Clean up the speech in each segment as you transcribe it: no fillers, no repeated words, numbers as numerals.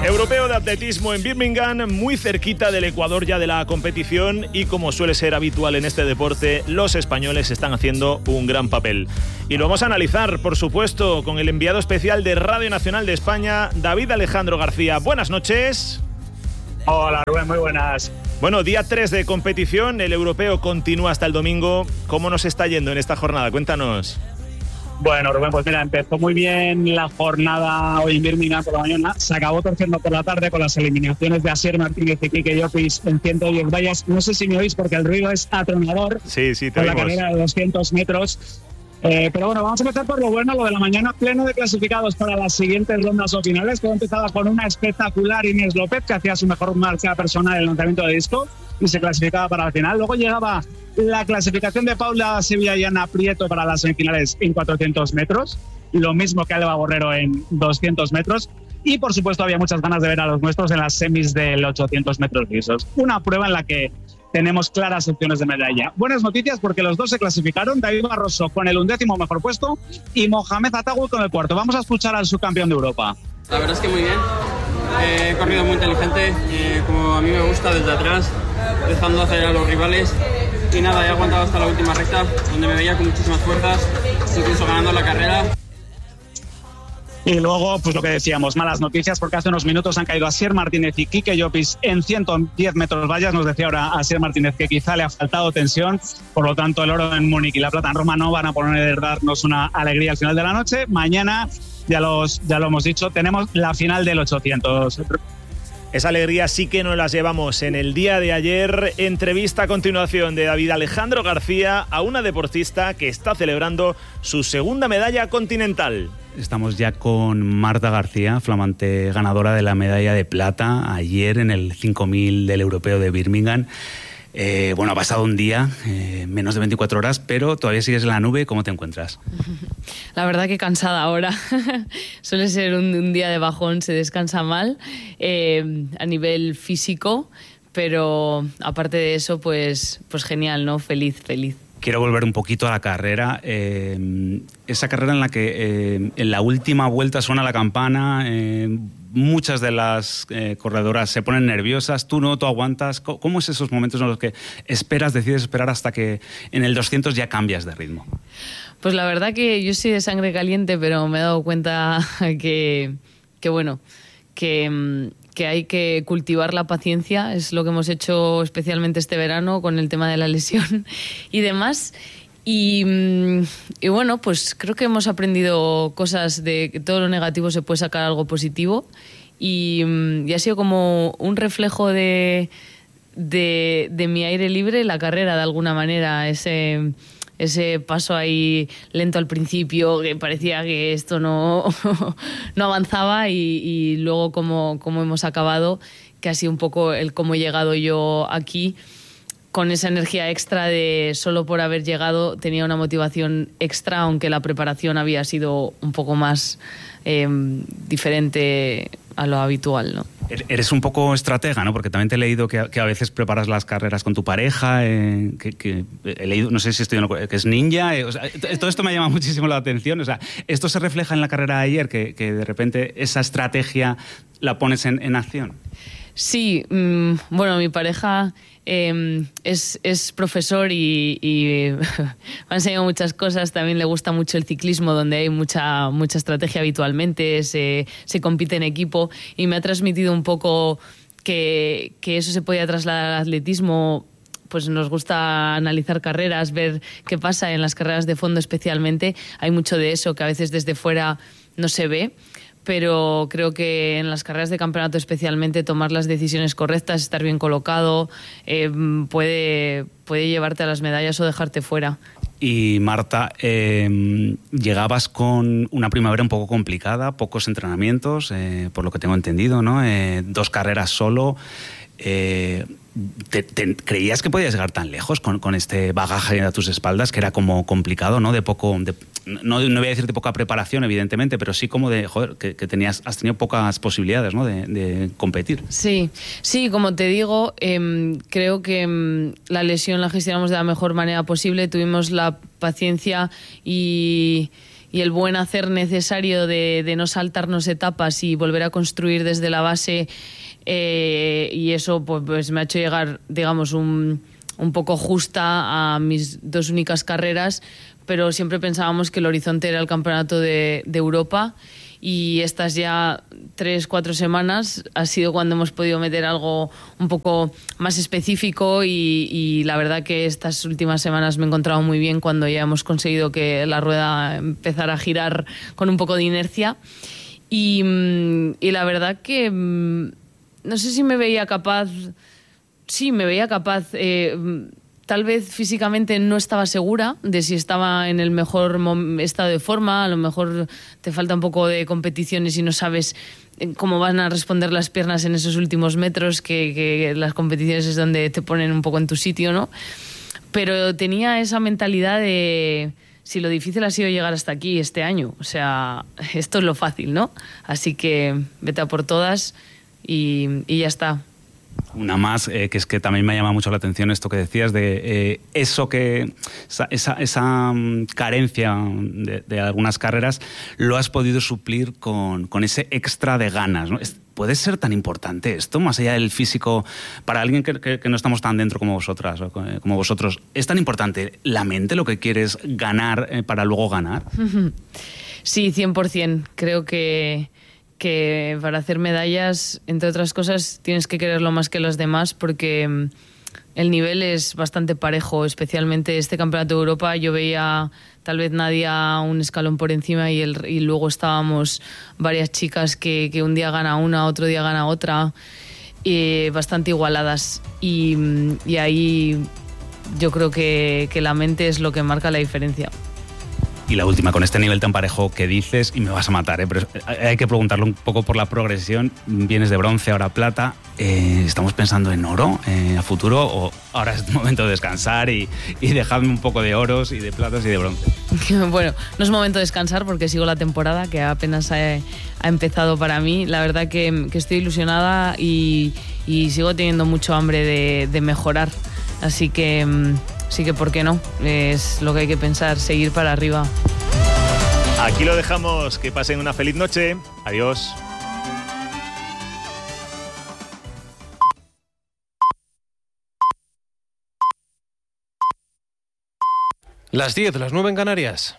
Europeo de atletismo en Birmingham, muy cerquita del ecuador ya de la competición, y como suele ser habitual en este deporte, los españoles están haciendo un gran papel. Y lo vamos a analizar, por supuesto, con el enviado especial de Radio Nacional de España, David Alejandro García. Buenas noches. Hola Rubén, muy buenas. Bueno, día 3 de competición, el europeo continúa hasta el domingo. ¿Cómo nos está yendo en esta jornada? Cuéntanos. Bueno, Rubén, pues mira, empezó muy bien la jornada hoy en Birmingham por la mañana, se acabó torciendo por la tarde con las eliminaciones de Asier Martínez y Quique Llopis en 110 vallas. No sé si me oís porque el ruido es atronador. Sí, te con oímos. La carrera de 200 metros. Pero bueno, vamos a empezar por lo bueno, lo de la mañana, pleno de clasificados para las siguientes rondas o finales. Todo empezaba con una espectacular Inés López, que hacía su mejor marca personal en el lanzamiento de disco y se clasificaba para la final. Luego llegaba la clasificación de Paula Sevilla y Ana Prieto para las semifinales en 400 metros, lo mismo que Alba Borrero en 200 metros. Y por supuesto había muchas ganas de ver a los nuestros en las semis del 800 metros lisos. Una prueba en la que tenemos claras opciones de medalla. Buenas noticias porque los dos se clasificaron, David Barroso con el 11º mejor puesto y Mohamed Atagüe con el 4º. Vamos a escuchar al subcampeón de Europa. La verdad es que muy bien, he corrido muy inteligente, como a mí me gusta, desde atrás, dejando hacer a los rivales, y nada, he aguantado hasta la última recta, donde me veía con muchísimas fuerzas, incluso ganando la carrera. Y luego, pues lo que decíamos, malas noticias, porque hace unos minutos han caído Asier Martínez y Quique Llopis en 110 metros vallas. Nos decía ahora Asier Martínez que quizá le ha faltado tensión, por lo tanto el oro en Múnich y la plata en Roma no van a poder darnos una alegría al final de la noche. Mañana, ya lo hemos dicho, tenemos la final del 800. Esa alegría sí que nos las llevamos en el día de ayer. Entrevista a continuación de David Alejandro García a una deportista que está celebrando su segunda medalla continental. Estamos ya con Marta García, flamante ganadora de la medalla de plata ayer en el 5000 del Europeo de Birmingham. Bueno, ha pasado un día, menos de 24 horas, pero todavía sigues en la nube. ¿Cómo te encuentras? La verdad que cansada ahora. Suele ser un día de bajón, se descansa mal a nivel físico, pero aparte de eso, pues genial, ¿no? Feliz. Quiero volver un poquito a la carrera. Esa carrera en la que en la última vuelta suena la campana, muchas de las corredoras se ponen nerviosas, tú no, tú aguantas. ¿Cómo es esos momentos en los que decides esperar hasta que en el 200 ya cambias de ritmo? Pues la verdad que yo soy de sangre caliente, pero me he dado cuenta que hay que cultivar la paciencia, es lo que hemos hecho especialmente este verano con el tema de la lesión y demás. Y bueno, pues creo que hemos aprendido cosas de que todo lo negativo se puede sacar algo positivo y ha sido como un reflejo de mi aire libre, la carrera de alguna manera, ese paso ahí lento al principio, que parecía que esto no avanzaba y luego como hemos acabado, que ha sido un poco el cómo he llegado yo aquí, con esa energía extra de solo por haber llegado tenía una motivación extra, aunque la preparación había sido un poco más diferente a lo habitual, ¿no? Eres un poco estratega, ¿no? Porque también te he leído que a veces preparas las carreras con tu pareja, que he leído, no sé si estoy que es ninja, o sea, todo esto me llama muchísimo la atención. O sea, ¿esto se refleja en la carrera de ayer, que de repente esa estrategia la pones en acción? Sí, bueno, mi pareja es profesor y me ha enseñado muchas cosas. También le gusta mucho el ciclismo, donde hay mucha estrategia habitualmente, se compite en equipo, y me ha transmitido un poco que eso se podía trasladar al atletismo. Pues nos gusta analizar carreras, ver qué pasa en las carreras de fondo especialmente. Hay mucho de eso que a veces desde fuera no se ve, pero creo que en las carreras de campeonato especialmente tomar las decisiones correctas, estar bien colocado, puede llevarte a las medallas o dejarte fuera. Y Marta, llegabas con una primavera un poco complicada, pocos entrenamientos, por lo que tengo entendido, ¿no? 2 carreras solo. ¿Creías que podías llegar tan lejos con este bagaje a tus espaldas, que era como complicado, ¿no? No voy a decir de poca preparación, evidentemente, pero sí como de, joder, que has tenido pocas posibilidades, ¿no? de competir. Sí, como te digo, creo que la lesión la gestionamos de la mejor manera posible, tuvimos la paciencia y el buen hacer necesario de no saltarnos etapas y volver a construir desde la base, y eso pues me ha hecho llegar, digamos, un poco justa a mis 2 únicas carreras, pero siempre pensábamos que el horizonte era el campeonato de Europa, y estas ya 3-4 semanas ha sido cuando hemos podido meter algo un poco más específico, y la verdad que estas últimas semanas me he encontrado muy bien cuando ya hemos conseguido que la rueda empezara a girar con un poco de inercia, y la verdad que no sé si me veía capaz. Sí, me veía capaz. Tal vez físicamente no estaba segura de si estaba en el mejor estado de forma. A lo mejor te falta un poco de competiciones y no sabes cómo van a responder las piernas en esos últimos metros, que las competiciones es donde te ponen un poco en tu sitio, ¿no? Pero tenía esa mentalidad de si lo difícil ha sido llegar hasta aquí este año, o sea, esto es lo fácil, ¿no? Así que vete a por todas y ya está. Una más, que es que también me llama mucho la atención esto que decías de eso que esa carencia de algunas carreras lo has podido suplir con ese extra de ganas, ¿no? ¿Puede ser tan importante esto, más allá del físico, para alguien que no estamos tan dentro como vosotras o como vosotros? ¿Es tan importante la mente, lo que quieres ganar para luego ganar? Sí, 100%. Creo que para hacer medallas, entre otras cosas, tienes que quererlo más que los demás, porque el nivel es bastante parejo, especialmente este campeonato de Europa. Yo veía tal vez Nadia un escalón por encima, y luego estábamos varias chicas que un día gana una, otro día gana otra, bastante igualadas, y ahí yo creo que la mente es lo que marca la diferencia. Y la última, con este nivel tan parejo que dices, y me vas a matar, pero hay que preguntarlo un poco por la progresión. Vienes de bronce, ahora plata. ¿Estamos pensando en oro a futuro, o ahora es momento de descansar y dejadme un poco de oros y de platas y de bronce? Bueno, no es momento de descansar porque sigo la temporada, que apenas ha empezado para mí. La verdad que estoy ilusionada y sigo teniendo mucho hambre de mejorar. Así que sí, que ¿por qué no? Es lo que hay que pensar, seguir para arriba. Aquí lo dejamos, que pasen una feliz noche. Adiós. Las 10, las 9 en Canarias.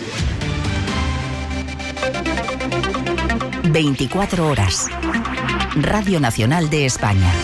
24 horas. Radio Nacional de España.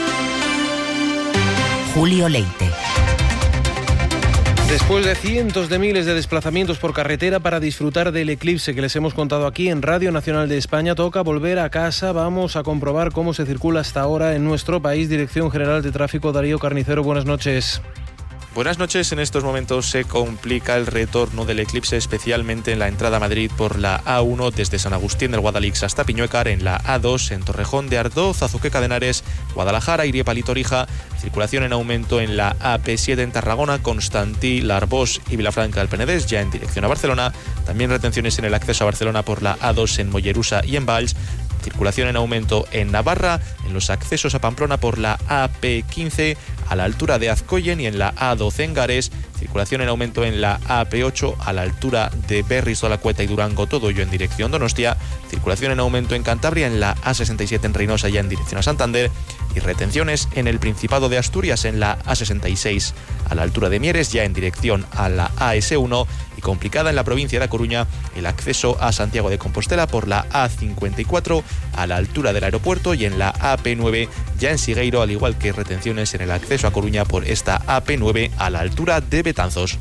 Julio Leite. Después de cientos de miles de desplazamientos por carretera para disfrutar del eclipse que les hemos contado aquí en Radio Nacional de España, toca volver a casa. Vamos a comprobar cómo se circula hasta ahora en nuestro país. Dirección General de Tráfico, Darío Carnicero, buenas noches. Buenas noches. En estos momentos se complica el retorno del eclipse, especialmente en la entrada a Madrid por la A1 desde San Agustín del Guadalix hasta Piñuecar, en la A2 en Torrejón de Ardoz, Azuqueca de Henares, Guadalajara, Iriepal y Torija. Circulación en aumento en la AP7 en Tarragona, Constantí, L'Arbós y Vilafranca del Penedès, ya en dirección a Barcelona. También retenciones en el acceso a Barcelona por la A2 en Mollerusa y en Valls. Circulación en aumento en Navarra, en los accesos a Pamplona por la AP15 a la altura de Azcoyen y en la A12 en Gares. Circulación en aumento en la AP8 a la altura de Berriz, Olacueta y Durango, todo ello en dirección Donostia. Circulación en aumento en Cantabria, en la A67 en Reynosa, ya en dirección a Santander. Y retenciones en el Principado de Asturias, en la A66 a la altura de Mieres, ya en dirección a la AS1. Y complicada en la provincia de A Coruña el acceso a Santiago de Compostela por la A54 a la altura del aeropuerto y en la AP9 ya en Sigueiro, al igual que retenciones en el acceso a Coruña por esta AP9 a la altura de Betanzos.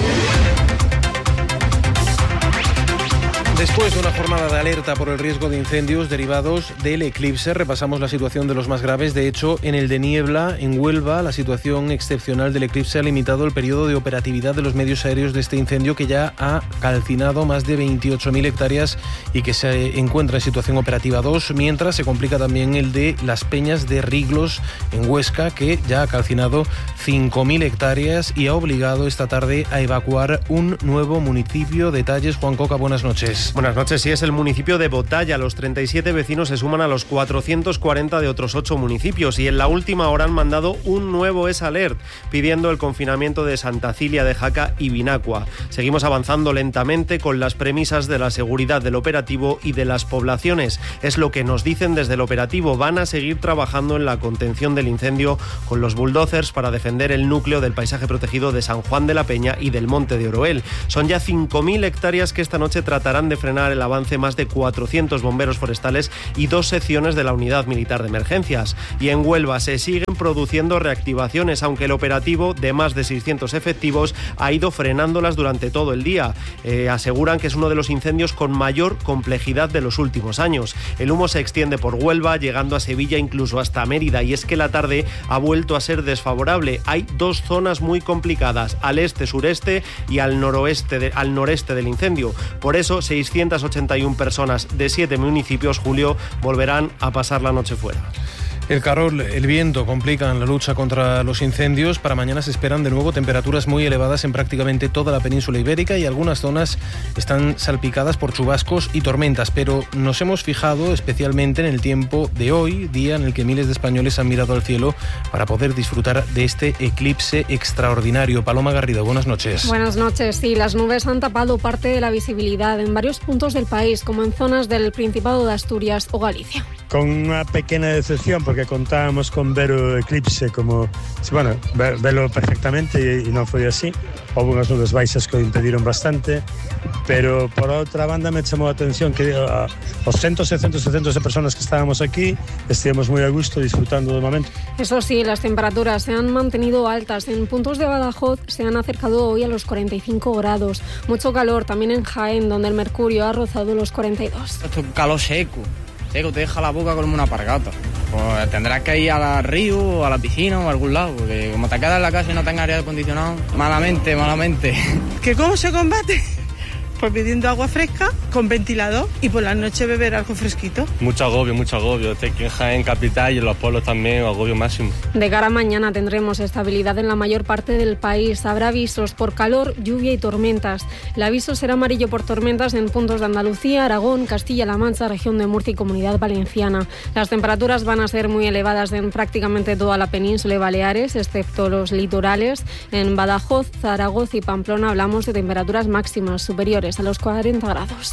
Después de una jornada de alerta por el riesgo de incendios derivados del eclipse, repasamos la situación de los más graves. De hecho, en el de Niebla, en Huelva, la situación excepcional del eclipse ha limitado el periodo de operatividad de los medios aéreos de este incendio, que ya ha calcinado más de 28.000 hectáreas y que se encuentra en situación operativa 2, mientras se complica también el de Las Peñas de Riglos, en Huesca, que ya ha calcinado 5.000 hectáreas y ha obligado esta tarde a evacuar un nuevo municipio. Detalles, Juan Coca, buenas noches. noches. Buenas noches. Sí, es el municipio de Botalla. Los 37 vecinos se suman a los 440 de otros 8 municipios y en la última hora han mandado un nuevo ES-Alert pidiendo el confinamiento de Santa Cilia de Jaca y Vinacua. Seguimos avanzando lentamente con las premisas de la seguridad del operativo y de las poblaciones. Es lo que nos dicen desde el operativo. Van a seguir trabajando en la contención del incendio con los bulldozers para defender el núcleo del paisaje protegido de San Juan de la Peña y del Monte de Oroel. Son ya 5.000 hectáreas que esta noche tratarán de frenar el avance más de 400 bomberos forestales y 2 secciones de la Unidad Militar de Emergencias. Y en Huelva se siguen produciendo reactivaciones, aunque el operativo de más de 600 efectivos ha ido frenándolas durante todo el día. Aseguran que es uno de los incendios con mayor complejidad de los últimos años. El humo se extiende por Huelva, llegando a Sevilla, incluso hasta Mérida, y es que la tarde ha vuelto a ser desfavorable. Hay 2 zonas muy complicadas, al este, sureste y al noreste del incendio. Por eso, 681 personas de 7 municipios, Julio, volverán a pasar la noche fuera. El calor, el viento complican la lucha contra los incendios. Para mañana se esperan de nuevo temperaturas muy elevadas en prácticamente toda la península ibérica y algunas zonas están salpicadas por chubascos y tormentas, pero nos hemos fijado especialmente en el tiempo de hoy, día en el que miles de españoles han mirado al cielo para poder disfrutar de este eclipse extraordinario. Paloma Garrido, buenas noches. Buenas noches. Sí, las nubes han tapado parte de la visibilidad en varios puntos del país, como en zonas del Principado de Asturias o Galicia. Con una pequeña decepción, porque contábamos con ver el eclipse como, bueno, verlo perfectamente y no fue así. Hubo unas nubes baixas que lo impidieron bastante, pero por otra banda me llamó la atención que los cientos y cientos de personas que estábamos aquí estábamos muy a gusto disfrutando del momento. Eso sí, las temperaturas se han mantenido altas. En puntos de Badajoz se han acercado hoy a los 45 grados. Mucho calor también en Jaén, donde el mercurio ha rozado los 42. Esto es un calor seco, te deja la boca como una pargata. Pues tendrás que ir al río o a la piscina o a algún lado, porque como te quedas en la casa y no tengas aire acondicionado, malamente. ¿Que cómo se combate? Pues pidiendo agua fresca con ventilador y por la noche beber algo fresquito. Mucho agobio. Aquí en Jaén capital y en los pueblos también, agobio máximo. De cara a mañana tendremos estabilidad en la mayor parte del país. Habrá avisos por calor, lluvia y tormentas. El aviso será amarillo por tormentas en puntos de Andalucía, Aragón, Castilla-La Mancha, región de Murcia y Comunidad Valenciana. Las temperaturas van a ser muy elevadas en prácticamente toda la península y Baleares, excepto los litorales. En Badajoz, Zaragoza y Pamplona hablamos de temperaturas máximas superiores a los 40 grados.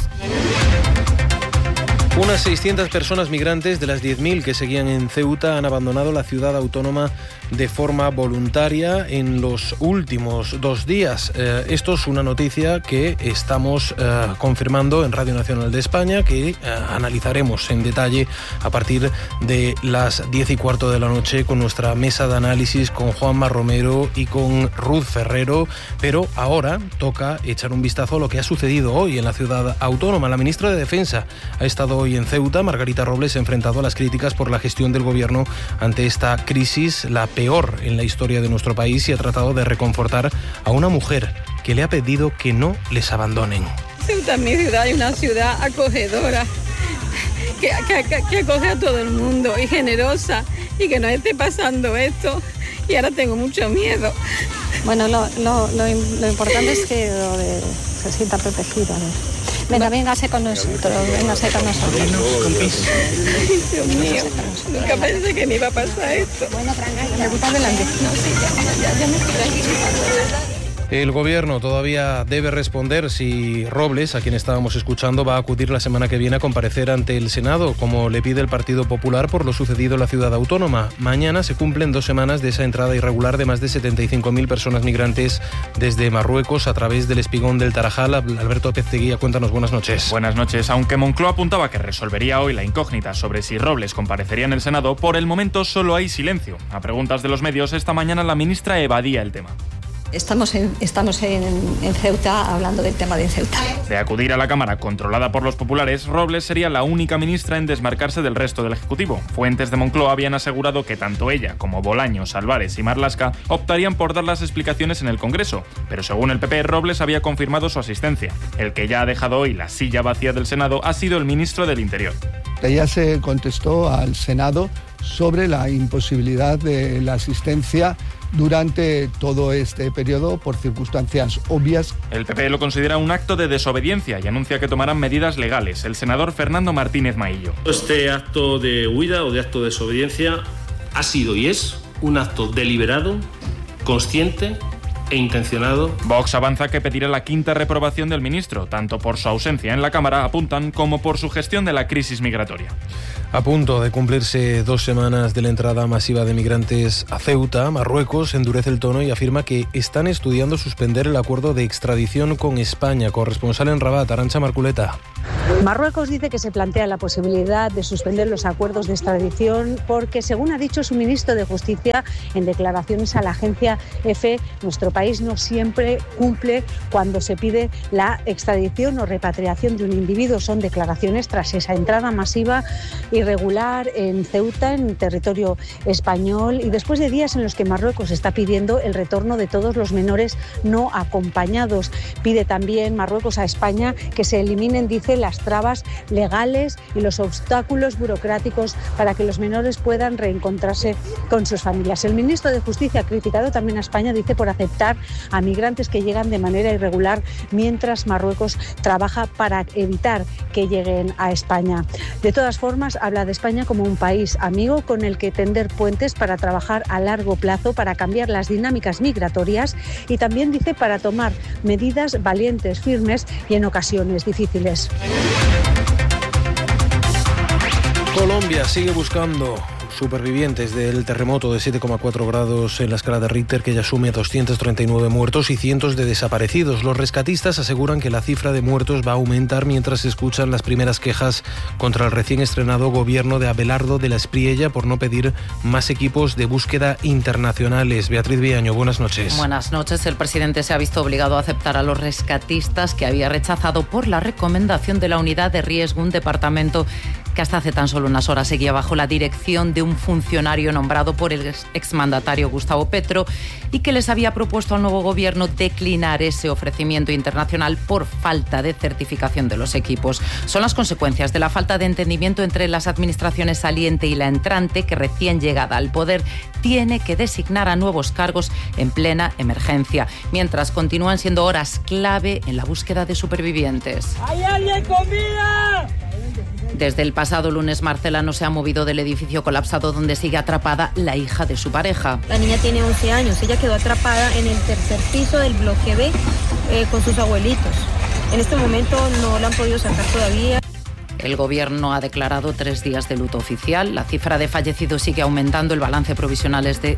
Unas 600 personas migrantes de las 10.000 que seguían en Ceuta han abandonado la ciudad autónoma de forma voluntaria en los últimos 2 días. Esto es una noticia que estamos confirmando en Radio Nacional de España, que analizaremos en detalle a partir de las 10:15 de la noche con nuestra mesa de análisis, con Juanma Romero y con Ruth Ferrero. Pero ahora toca echar un vistazo a lo que ha sucedido hoy en la ciudad autónoma. La ministra de Defensa ha estado hoy en Ceuta. Margarita Robles se ha enfrentado a las críticas por la gestión del gobierno ante esta crisis, la peor en la historia de nuestro país, y ha tratado de reconfortar a una mujer que le ha pedido que no les abandonen. Ceuta es mi ciudad y una ciudad acogedora, que acoge a todo el mundo y generosa, y que nos esté pasando esto y ahora tengo mucho miedo. Bueno, lo importante es que se sienta protegida, ¿no? Véngase con nosotros. Dios mío, nunca pensé que me iba a pasar esto. Bueno, tranquila, adelante. No, sí, ya me estoy tranquila. El gobierno todavía debe responder si Robles, a quien estábamos escuchando, va a acudir la semana que viene a comparecer ante el Senado, como le pide el Partido Popular por lo sucedido en la ciudad autónoma. Mañana se cumplen 2 semanas de esa entrada irregular de más de 75.000 personas migrantes desde Marruecos a través del espigón del Tarajal. Alberto Pezteguía, cuéntanos, buenas noches. Buenas noches. Aunque Moncloa apuntaba que resolvería hoy la incógnita sobre si Robles comparecería en el Senado, por el momento solo hay silencio. A preguntas de los medios, esta mañana la ministra evadía el tema. Estamos en Ceuta hablando del tema de Ceuta. De acudir a la Cámara controlada por los populares, Robles sería la única ministra en desmarcarse del resto del Ejecutivo. Fuentes de Moncloa habían asegurado que tanto ella como Bolaños, Álvarez y Marlaska optarían por dar las explicaciones en el Congreso, pero según el PP, Robles había confirmado su asistencia. El que ya ha dejado hoy la silla vacía del Senado ha sido el ministro del Interior. Ella se contestó al Senado sobre la imposibilidad de la asistencia durante todo este periodo por circunstancias obvias. El PP lo considera un acto de desobediencia y anuncia que tomarán medidas legales. El senador Fernando Martínez Maillo. Este acto de huida o de acto de desobediencia ha sido y es un acto deliberado, consciente e intencionado. Vox avanza que pedirá la quinta reprobación del ministro, tanto por su ausencia en la Cámara, apuntan, como por su gestión de la crisis migratoria. A punto de cumplirse 2 semanas de la entrada masiva de migrantes a Ceuta, Marruecos endurece el tono y afirma que están estudiando suspender el acuerdo de extradición con España. Corresponsal en Rabat, Arantxa Marculeta. Marruecos dice que se plantea la posibilidad de suspender los acuerdos de extradición porque, según ha dicho su ministro de Justicia en declaraciones a la agencia EFE, nuestro país no siempre cumple cuando se pide la extradición o repatriación de un individuo. Son declaraciones tras esa entrada masiva irregular en Ceuta, en territorio español, y después de días en los que Marruecos está pidiendo el retorno de todos los menores no acompañados. Pide también Marruecos a España que se eliminen, dice, las trabas legales y los obstáculos burocráticos para que los menores puedan reencontrarse con sus familias. El ministro de Justicia ha criticado también a España, dice, por aceptar a migrantes que llegan de manera irregular, mientras Marruecos trabaja para evitar que lleguen a España. De todas formas, habla de España como un país amigo con el que tender puentes para trabajar a largo plazo para cambiar las dinámicas migratorias y también, dice, para tomar medidas valientes, firmes y en ocasiones difíciles. Colombia sigue buscando supervivientes del terremoto de 7,4 grados en la escala de Richter, que ya sume 239 muertos y cientos de desaparecidos. Los rescatistas aseguran que la cifra de muertos va a aumentar mientras se escuchan las primeras quejas contra el recién estrenado gobierno de Abelardo de la Espriella por no pedir más equipos de búsqueda internacionales. Beatriz Villaño, buenas noches. Buenas noches. El presidente se ha visto obligado a aceptar a los rescatistas que había rechazado por la recomendación de la unidad de riesgo, un departamento que hasta hace tan solo unas horas seguía bajo la dirección de un funcionario nombrado por el exmandatario Gustavo Petro y que les había propuesto al nuevo gobierno declinar ese ofrecimiento internacional por falta de certificación de los equipos. Son las consecuencias de la falta de entendimiento entre las administraciones saliente y la entrante, que recién llegada al poder tiene que designar a nuevos cargos en plena emergencia, mientras continúan siendo horas clave en la búsqueda de supervivientes. ¡Hay alguien con vida! Desde el pasado lunes, Marcela no se ha movido del edificio colapsado donde sigue atrapada la hija de su pareja. La niña tiene 11 años, ella quedó atrapada en el tercer piso del bloque B con sus abuelitos. En este momento no la han podido sacar todavía. El gobierno ha declarado 3 días de luto oficial. La cifra de fallecidos sigue aumentando. El balance provisional es de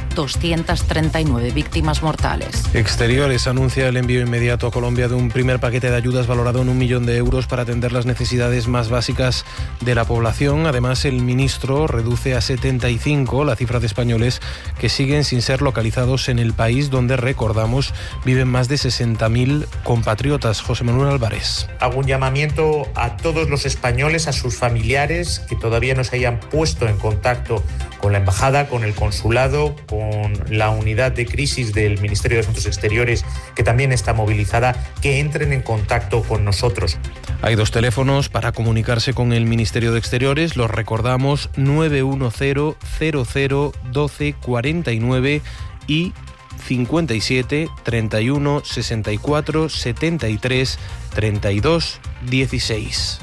239 víctimas mortales. Exteriores anuncia el envío inmediato a Colombia de un primer paquete de ayudas valorado en 1 millón de euros para atender las necesidades más básicas de la población. Además, el ministro reduce a 75 la cifra de españoles que siguen sin ser localizados en el país, donde, recordamos, viven más de 60.000 compatriotas. José Manuel Álvarez. Hago un llamamiento a todos los españoles, a sus familiares que todavía no se hayan puesto en contacto con la embajada, con el consulado, con la unidad de crisis del Ministerio de Asuntos Exteriores, que también está movilizada, que entren en contacto con nosotros. Hay 2 teléfonos para comunicarse con el Ministerio de Exteriores. Los recordamos: 910 00 12 49 y 57 31 64 73 32 16.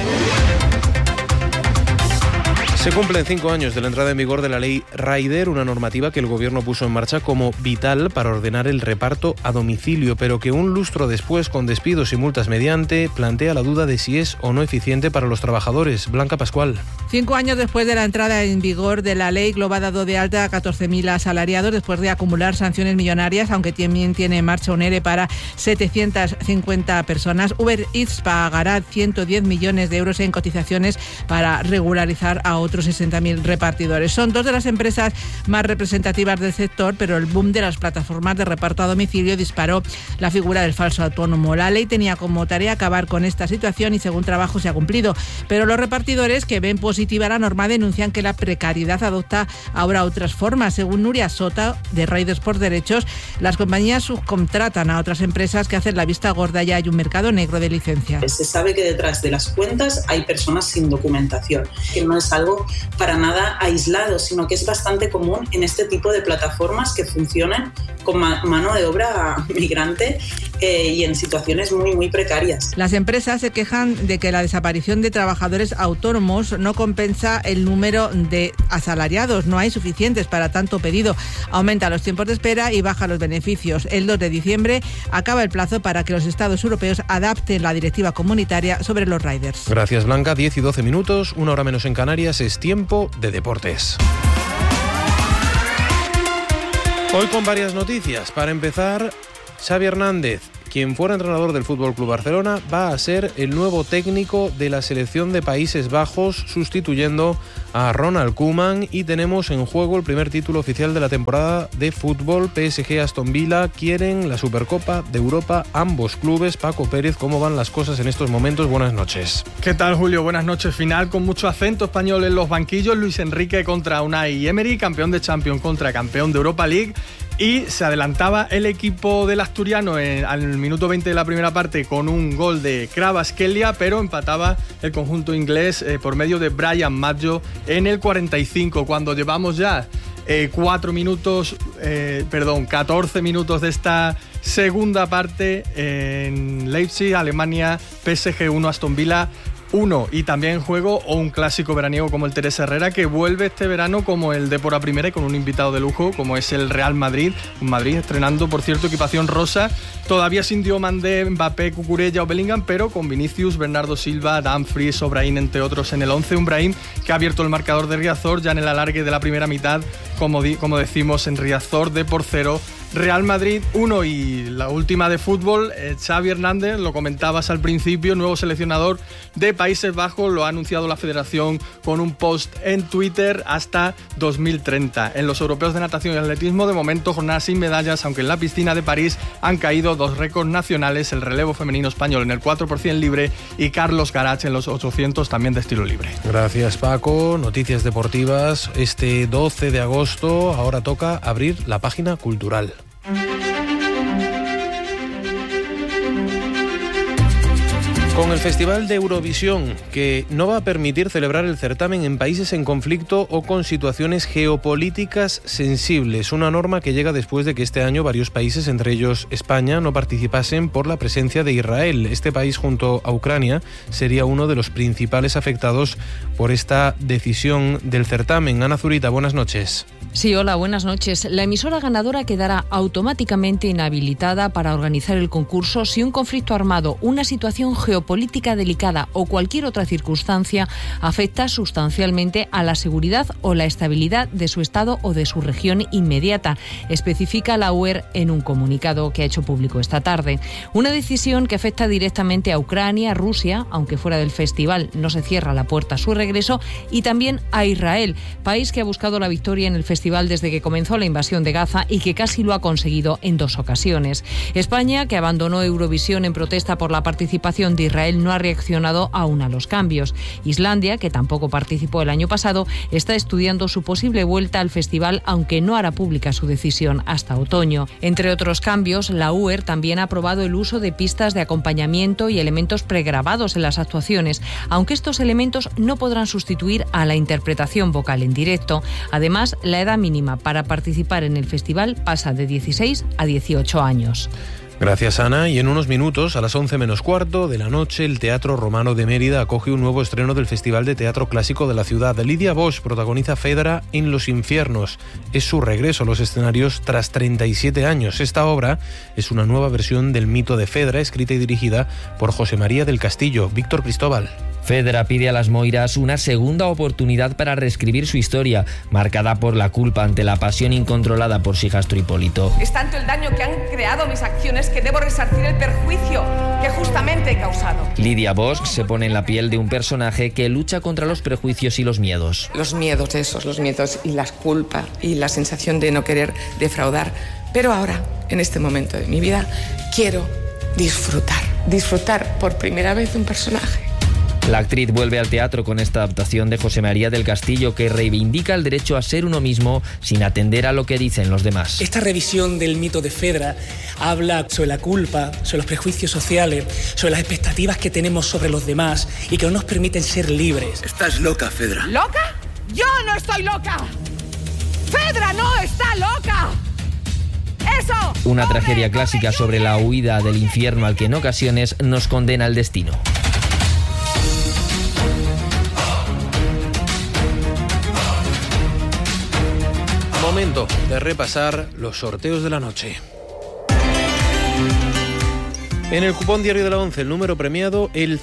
Se cumplen 5 años de la entrada en vigor de la ley Rider, una normativa que el gobierno puso en marcha como vital para ordenar el reparto a domicilio, pero que un lustro después, con despidos y multas mediante, plantea la duda de si es o no eficiente para los trabajadores. Blanca Pascual. 5 años después de la entrada en vigor de la ley, Glovo ha dado de alta a 14.000 asalariados después de acumular sanciones millonarias, aunque también tiene en marcha un ERE para 750 personas. Uber Eats pagará 110 millones de euros en cotizaciones para regularizar a otros 60.000 repartidores. Son 2 de las empresas más representativas del sector, pero el boom de las plataformas de reparto a domicilio disparó la figura del falso autónomo. La ley tenía como tarea acabar con esta situación y, según Trabajo, se ha cumplido. Pero los repartidores, que ven positiva la norma, denuncian que la precariedad adopta ahora otras formas. Según Nuria Sota, de Riders por Derechos, las compañías subcontratan a otras empresas que hacen la vista gorda y hay un mercado negro de licencias. Se sabe que detrás de las cuentas hay personas sin documentación, que no es algo algo para nada aislado, sino que es bastante común en este tipo de plataformas que funcionan con mano de obra migrante y en situaciones muy, muy precarias. Las empresas se quejan de que la desaparición de trabajadores autónomos no compensa el número de asalariados. No hay suficientes para tanto pedido. Aumenta los tiempos de espera y baja los beneficios. El 2 de diciembre acaba el plazo para que los Estados europeos adapten la directiva comunitaria sobre los riders. Gracias, Blanca. 10 y 12 minutos, 1 hora menos en Canarias. Es tiempo de deportes. Hoy con varias noticias. Para empezar, Xavi Hernández, quien fuera entrenador del Fútbol Club Barcelona, va a ser el nuevo técnico de la selección de Países Bajos, sustituyendo a Ronald Koeman, y tenemos en juego el primer título oficial de la temporada de fútbol. PSG Aston Villa quieren la Supercopa de Europa, ambos clubes. Paco Pérez, ¿cómo van las cosas en estos momentos? Buenas noches. ¿Qué tal, Julio? Buenas noches. Final con mucho acento español en los banquillos. Luis Enrique contra Unai Emery, campeón de Champions contra campeón de Europa League. Y se adelantaba el equipo del asturiano al minuto 20 de la primera parte con un gol de Kvaratskhelia, pero empataba el conjunto inglés por medio de Brian Maggio en el 45. Cuando llevamos ya 14 minutos de esta segunda parte en Leipzig, Alemania, PSG 1, Aston Villa 1, y también en juego un clásico veraniego como el Teresa Herrera, que vuelve este verano como el Depor a Primera y con un invitado de lujo como es el Real Madrid. Un Madrid estrenando, por cierto, equipación rosa, todavía sin Diomandé, Mbappé, Cucurella o Bellingham, pero con Vinicius, Bernardo Silva, Dumfries o Brahim, entre otros, en el 11. Un Brahim que ha abierto el marcador de Riazor ya en el alargue de la primera mitad, como decimos, en Riazor, Depor 0, Real Madrid 1. Y la última de fútbol, Xavi Hernández, lo comentabas al principio, nuevo seleccionador de Países Bajos, lo ha anunciado la federación con un post en Twitter, hasta 2030. En los europeos de natación y atletismo, de momento jornada sin medallas, aunque en la piscina de París han caído 2 récords nacionales, el relevo femenino español en el 4% libre y Carlos Garach en los 800 también de estilo libre. Gracias, Paco. Noticias deportivas este 12 de agosto. Ahora toca abrir la página cultural. Con el Festival de Eurovisión, que no va a permitir celebrar el certamen en países en conflicto o con situaciones geopolíticas sensibles. Una norma que llega después de que este año varios países, entre ellos España, no participasen por la presencia de Israel. Este país, junto a Ucrania, sería uno de los principales afectados por esta decisión del certamen. Ana Zurita, buenas noches. Sí, hola, buenas noches. La emisora ganadora quedará automáticamente inhabilitada para organizar el concurso si un conflicto armado, una situación geopolítica delicada o cualquier otra circunstancia afecta sustancialmente a la seguridad o la estabilidad de su estado o de su región inmediata, especifica la UER en un comunicado que ha hecho público esta tarde. Una decisión que afecta directamente a Ucrania, Rusia, aunque fuera del festival no se cierra la puerta a su regreso, y también a Israel, país que ha buscado la victoria en el festival desde que comenzó la invasión de Gaza y que casi lo ha conseguido en 2 ocasiones. España, que abandonó Eurovisión en protesta por la participación de Israel, no ha reaccionado aún a los cambios. Islandia, que tampoco participó el año pasado, está estudiando su posible vuelta al festival, aunque no hará pública su decisión hasta otoño. Entre otros cambios, la UER también ha aprobado el uso de pistas de acompañamiento y elementos pregrabados en las actuaciones, aunque estos elementos no podrán sustituir a la interpretación vocal en directo. Además, la edad mínima para participar en el festival pasa de 16 a 18 años. Gracias, Ana. Y en unos minutos, a las 11 menos cuarto de la noche, el Teatro Romano de Mérida acoge un nuevo estreno del Festival de Teatro Clásico de la ciudad. Lidia Bosch protagoniza Fedra en los infiernos. Es su regreso a los escenarios tras 37 años. Esta obra es una nueva versión del mito de Fedra, escrita y dirigida por José María del Castillo. Víctor Cristóbal. Fedra pide a las Moiras una segunda oportunidad para reescribir su historia, marcada por la culpa ante la pasión incontrolada por Sigastro Hipólito. Es tanto el daño que han creado mis acciones que debo resarcir el perjuicio que justamente he causado. Lidia Bosch se pone en la piel de un personaje que lucha contra los prejuicios y los miedos. Los miedos y las culpas y la sensación de no querer defraudar. Pero ahora, en este momento de mi vida, quiero disfrutar por primera vez de un personaje. La actriz vuelve al teatro con esta adaptación de José María del Castillo, que reivindica el derecho a ser uno mismo sin atender a lo que dicen los demás. Esta revisión del mito de Fedra habla sobre la culpa, sobre los prejuicios sociales, sobre las expectativas que tenemos sobre los demás y que no nos permiten ser libres. Estás loca, Fedra. ¿Loca? Yo no estoy loca. Fedra no está loca. ¡Eso! Una tragedia clásica sobre la huida del infierno al que en ocasiones nos condena el destino. Momento de repasar los sorteos de la noche. En el cupón diario de la 11, el número premiado, el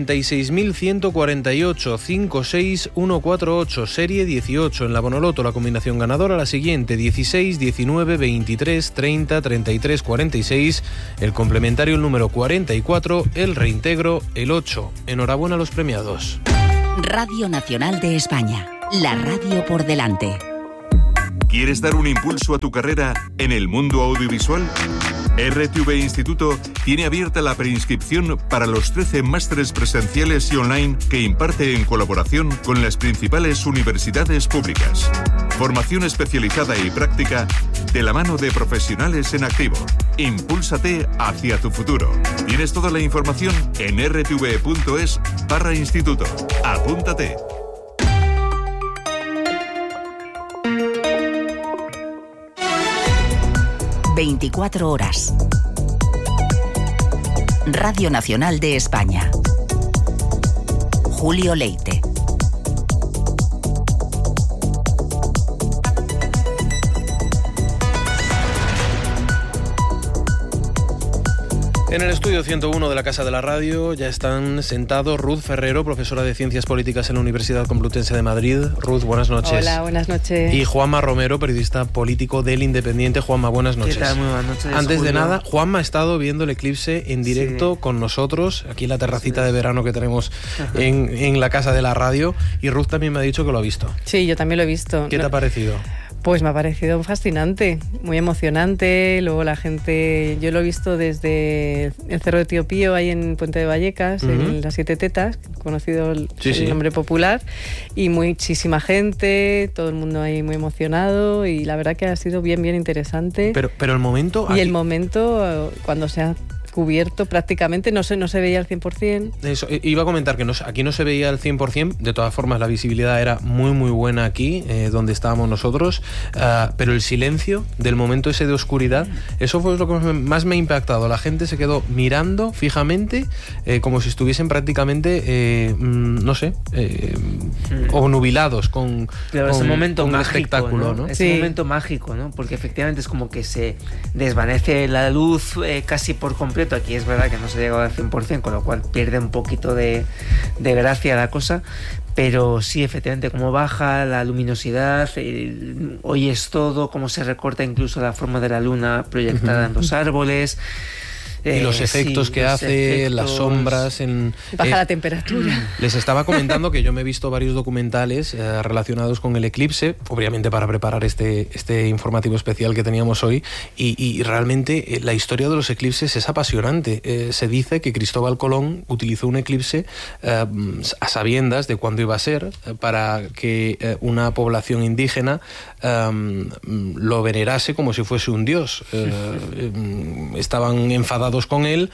56.148, 56148, serie 18. En la Bonoloto, la combinación ganadora, la siguiente, 16, 19, 23, 30, 33, 46. El complementario, el número 44, el reintegro, el 8. Enhorabuena a los premiados. Radio Nacional de España, la radio por delante. ¿Quieres dar un impulso a tu carrera en el mundo audiovisual? RTV Instituto tiene abierta la preinscripción para los 13 másteres presenciales y online que imparte en colaboración con las principales universidades públicas. Formación especializada y práctica de la mano de profesionales en activo. Impúlsate hacia tu futuro. Tienes toda la información en rtve.es/instituto. Apúntate. ...24 horas. Radio Nacional de España. Julio Leite. En el estudio 101 de la Casa de la Radio ya están sentados Ruth Ferrero, profesora de Ciencias Políticas en la Universidad Complutense de Madrid. Ruth, buenas noches. Hola, buenas noches. Y Juanma Romero, periodista político del Independiente. Juanma, buenas noches. ¿Qué tal? Muy buenas noches. Antes Julio. de nada, Juanma ha estado viendo el eclipse en directo con nosotros, aquí en la terracita de verano que tenemos en la Casa de la Radio. Y Ruth también me ha dicho que lo ha visto. Sí, yo también lo he visto. ¿Qué te ha parecido? Pues me ha parecido fascinante, muy emocionante. Luego la gente, yo lo he visto desde el Cerro de Tío Pío, ahí en Puente de Vallecas, en las Siete Tetas, conocido el nombre popular, y muchísima gente, todo el mundo ahí muy emocionado, y la verdad que ha sido bien interesante. Pero el momento... Y el momento, cuando se ha cubierto prácticamente, no se veía al 100%. Eso, iba a comentar que aquí no se veía al 100%, de todas formas la visibilidad era muy buena aquí, donde estábamos nosotros, pero el silencio del momento ese de oscuridad, eso fue lo que más me ha impactado. La gente se quedó mirando fijamente, como si estuviesen prácticamente, o nubilados con ese momento con mágico, el espectáculo, ¿no? Ese momento mágico, ¿no? Porque efectivamente es como que se desvanece la luz casi por completo. Aquí es verdad que no se ha llegado al 100%, con lo cual pierde un poquito de gracia la cosa, pero sí, efectivamente, cómo baja la luminosidad, oyes todo, cómo se recorta incluso la forma de la luna proyectada en los árboles. Y los efectos que hace, las sombras. Baja la temperatura. Les estaba comentando que yo me he visto varios documentales relacionados con el eclipse, obviamente para preparar este informativo especial que teníamos hoy, y realmente la historia de los eclipses es apasionante. Se dice que Cristóbal Colón utilizó un eclipse a sabiendas de cuándo iba a ser, para que una población indígena lo venerase como si fuese un dios. Estaban enfadados con él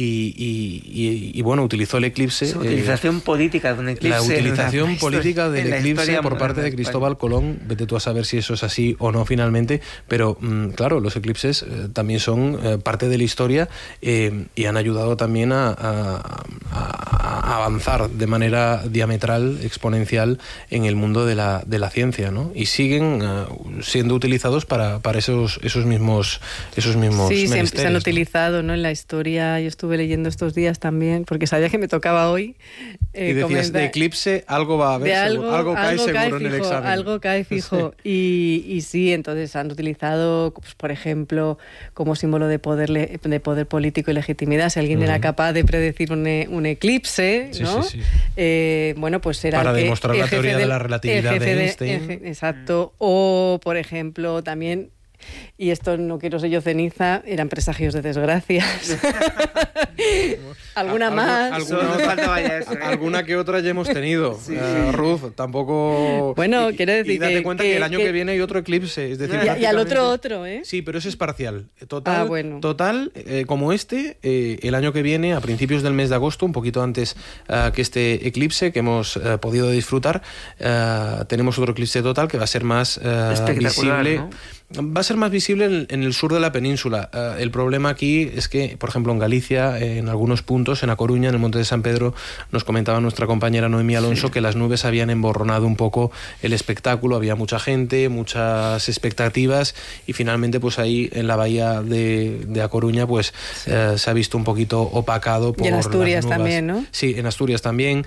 y bueno, utilizó el eclipse. La utilización política de un eclipse. La utilización política del eclipse por parte de Cristóbal Colón. Vete tú a saber si eso es así o no finalmente, pero claro, los eclipses también son parte de la historia y han ayudado también a avanzar de manera diametral, exponencial en el mundo de la ciencia, ¿no? Y siguen siendo utilizados para esos mismos sí, menesteres, se han utilizado, ¿no? En la historia. Yo estuve leyendo estos días también, porque sabía que me tocaba hoy. Y decías, de eclipse algo va a haber, algo cae seguro en el examen. Algo cae fijo. Sí. Y sí, entonces han utilizado, pues, por ejemplo, como símbolo de poder político y legitimidad, si alguien era capaz de predecir un eclipse, ¿no? Sí. Bueno, pues era para demostrar la teoría de la relatividad de Einstein. Exacto. O, por ejemplo, también, y esto no quiero ser yo ceniza, eran presagios de desgracias. Alguna más. Alguna que otra ya hemos tenido. Ruth, tampoco... Bueno, quiere decir y date cuenta que el año que viene hay otro eclipse. Es decir, y al otro, ¿eh? Sí, pero ese es parcial. Total, como el año que viene, a principios del mes de agosto, un poquito antes que este eclipse que hemos podido disfrutar, tenemos otro eclipse total que va a ser más visible, ¿no? Va a ser más visible en el sur de la península. El problema aquí es que, por ejemplo, en Galicia, en algunos puntos, en A Coruña, en el Monte de San Pedro, nos comentaba nuestra compañera Noemí Alonso que las nubes habían emborronado un poco el espectáculo, había mucha gente, muchas expectativas, y finalmente pues ahí en la bahía de A Coruña pues se ha visto un poquito opacado por... Y en Asturias las nubes. También, ¿no? Sí, en Asturias también.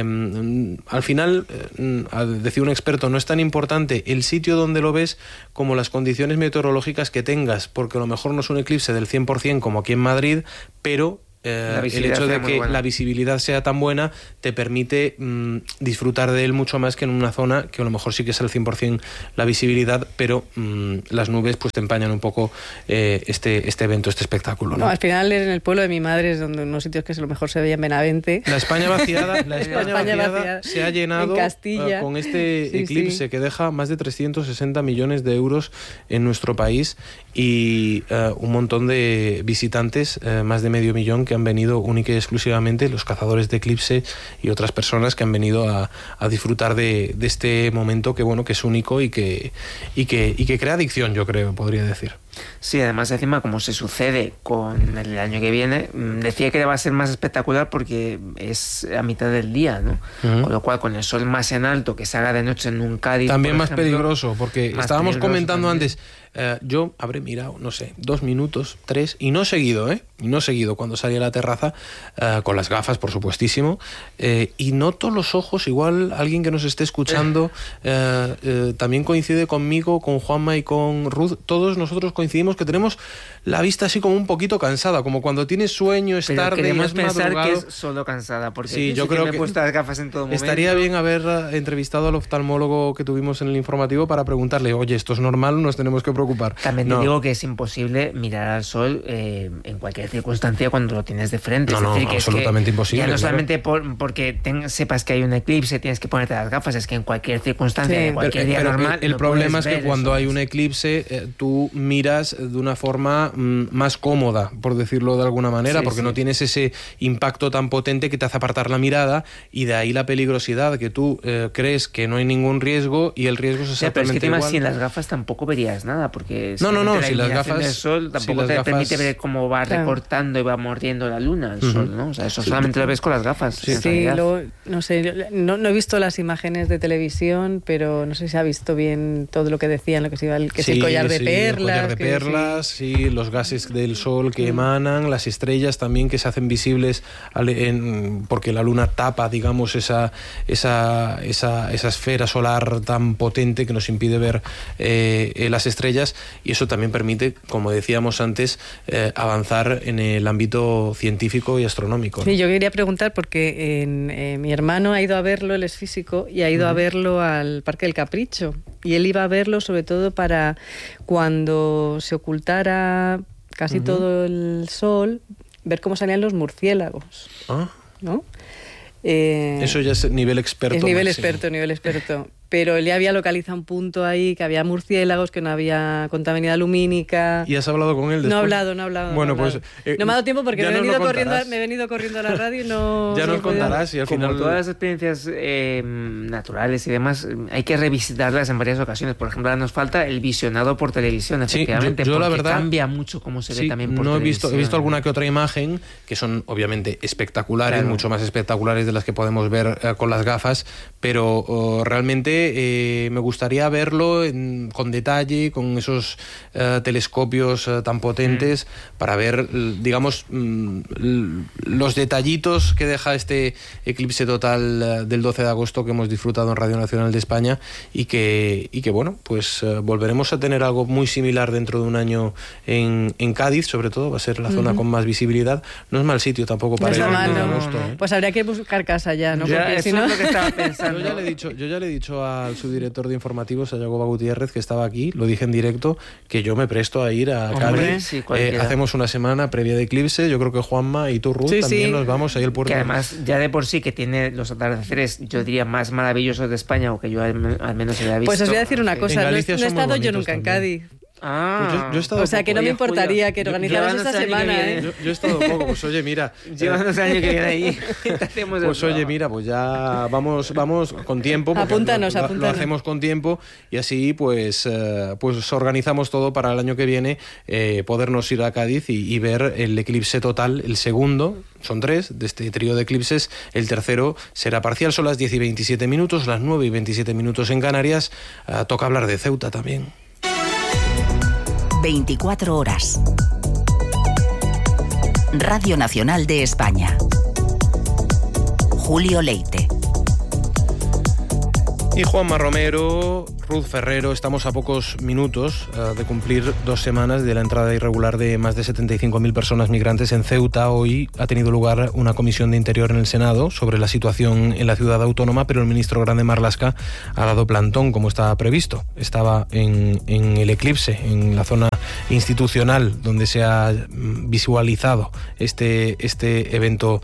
Al final, decía un experto, no es tan importante el sitio donde lo ves como las condiciones meteorológicas que tengas, porque a lo mejor no es un eclipse del 100% como aquí en Madrid, pero el hecho de que la visibilidad sea tan buena te permite disfrutar de él mucho más que en una zona que a lo mejor sí que es al 100% la visibilidad, pero las nubes pues te empañan un poco este evento, este espectáculo, ¿no? Al final en el pueblo de mi madre es donde unos sitios que a lo mejor se veía en Benavente. La España vaciada se ha llenado con este eclipse que deja más de 360 millones de euros en nuestro país y un montón de visitantes, más de medio millón, que han venido única y exclusivamente, los cazadores de eclipse y otras personas que han venido a disfrutar de este momento que bueno, que es único y que crea adicción, yo creo, podría decir. Sí, además encima como se sucede con el año que viene, decía que va a ser más espectacular porque es a mitad del día, ¿no? Con lo cual, con el sol más en alto, que se haga de noche en un Cádiz, también más peligroso, porque estábamos comentando antes, yo habré mirado, no sé, 2 minutos, 3, y no seguido, cuando salí a la terraza, con las gafas, por supuestísimo, y noto los ojos, igual alguien que nos esté escuchando también coincide conmigo, con Juanma y con Ruth, todos nosotros coincidimos que tenemos la vista así como un poquito cansada, como cuando tienes sueño, es tarde y es pensar madrugado. que es solo cansada, porque sí, yo creo que me he puesto las gafas en todo momento. Estaría bien haber entrevistado al oftalmólogo que tuvimos en el informativo para preguntarle, oye, ¿esto es normal? ¿Nos tenemos que preocupar? También te digo que es imposible mirar al sol en cualquier circunstancia cuando lo tienes de frente. No, es decir, absolutamente imposible. Ya no solamente porque sepas que hay un eclipse tienes que ponerte las gafas, es que en cualquier circunstancia, en cualquier día normal... El problema es que cuando hay un eclipse, tú miras de una forma más cómoda, por decirlo de alguna manera, porque no tienes ese impacto tan potente que te hace apartar la mirada, y de ahí la peligrosidad, que tú crees que no hay ningún riesgo y el riesgo es exactamente pero es que igual. Si en las gafas tampoco verías nada, porque si las gafas del sol tampoco te permite ver cómo va recortando y va mordiendo la luna el sol, ¿no? O sea, eso solamente lo ves con las gafas. No sé, no he visto las imágenes de televisión, pero no sé si se ha visto bien todo lo que decían, lo que se iba el collar de perlas, los gases del sol que emanan, las estrellas también que se hacen visibles porque la luna tapa, digamos, esa esfera solar tan potente que nos impide ver las estrellas, y eso también permite, como decíamos antes, avanzar en el ámbito científico y astronómico, ¿no? Sí, yo quería preguntar porque mi hermano ha ido a verlo, él es físico, y ha ido a verlo al Parque del Capricho, y él iba a verlo sobre todo para cuando se ocultara casi todo el sol, ver cómo salían los murciélagos, ¿no? Eso ya es nivel experto. Es nivel experto. Pero él ya había localizado un punto ahí, que había murciélagos, que no había contaminidad lumínica. ¿Y has hablado con él después? No he hablado. Bueno, pues... no me ha dado tiempo porque me he venido corriendo a la radio y no... Ya nos contarás y al final... Como todas las experiencias naturales y demás, hay que revisitarlas en varias ocasiones. Por ejemplo, ahora nos falta el visionado por televisión, efectivamente, yo porque la verdad, cambia mucho cómo se ve también por televisión. He visto alguna que otra imagen, que son obviamente espectaculares, mucho más espectaculares de las que podemos ver con las gafas, pero realmente me gustaría verlo con detalle, con esos telescopios tan potentes, para ver, digamos, los detallitos que deja este eclipse total del 12 de agosto que hemos disfrutado en Radio Nacional de España, y que bueno, pues volveremos a tener algo muy similar dentro de un año en Cádiz, sobre todo, va a ser la zona con más visibilidad. No es mal sitio tampoco para ir en agosto. Pues habría que buscar casa ya, ¿no? Porque si no... es lo que estaba pensando. Yo ya le he dicho al subdirector de informativos, a Yagoba Gutiérrez, que estaba aquí, lo dije en directo, que yo me presto a ir a Cádiz. Sí, hacemos una semana previa de eclipse, yo creo que Juanma y tú, Ruth, también nos vamos ahí al puerto. Que además, ya de por sí que tiene los atardeceres, yo diría, más maravillosos de España, o que yo al menos había visto. Pues os voy a decir una cosa, no he estado yo nunca en Cádiz. Pues yo he estado o sea, que no me importaría que organizaras esta semana. Yo he estado poco, pues oye, mira. Llevamos el año que viene ahí. Pues oye, mira, pues ya vamos con tiempo. Apúntanos. Lo hacemos con tiempo y así pues organizamos todo para el año que viene, podernos ir a Cádiz y ver el eclipse total, el segundo. Son 3 de este trío de eclipses. El tercero será parcial, son las 10 y 27 minutos, las 9 y 27 minutos en Canarias. Toca hablar de Ceuta también. 24 horas. Radio Nacional de España. Julio Leite. Y Juanma Romero, Ruth Ferrero, estamos a pocos minutos de cumplir 2 semanas de la entrada irregular de más de 75.000 personas migrantes en Ceuta. Hoy ha tenido lugar una comisión de Interior en el Senado sobre la situación en la ciudad autónoma, pero el ministro Grande Marlaska ha dado plantón como estaba previsto. Estaba en el eclipse, en la zona institucional donde se ha visualizado este evento